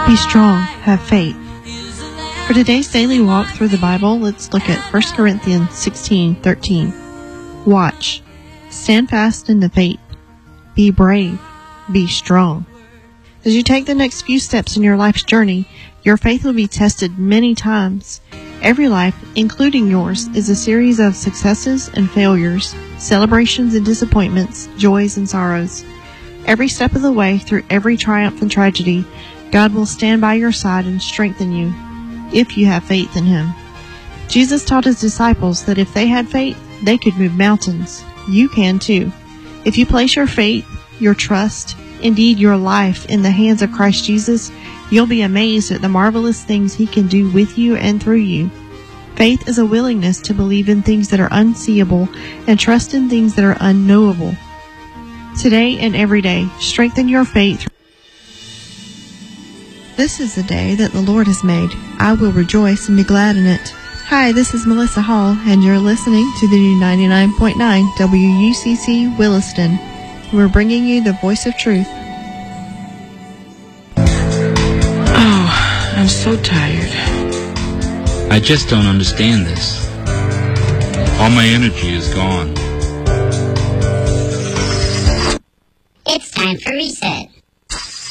Be strong, have faith. For today's daily walk through the Bible, let's look at 1 Corinthians 16:13. Watch, stand fast in the faith, be brave, be strong. As you take the next few steps in your life's journey, your faith will be tested many times. Every life, including yours, is a series of successes and failures, celebrations and disappointments, joys and sorrows. Every step of the way through every triumph and tragedy, God will stand by your side and strengthen you, if you have faith in Him. Jesus taught His disciples that if they had faith, they could move mountains. You can too. If you place your faith, your trust, indeed your life in the hands of Christ Jesus, you'll be amazed at the marvelous things He can do with you and through you. Faith is a willingness to believe in things that are unseeable and trust in things that are unknowable. Today and every day, strengthen your faith. This is the day that the Lord has made. I will rejoice and be glad in it. Hi, this is Melissa Hall, and you're listening to the new 99.9 WUCC Williston. We're bringing you the voice of truth. Oh, I'm so tired. I just don't understand this. All my energy is gone. It's time for reset.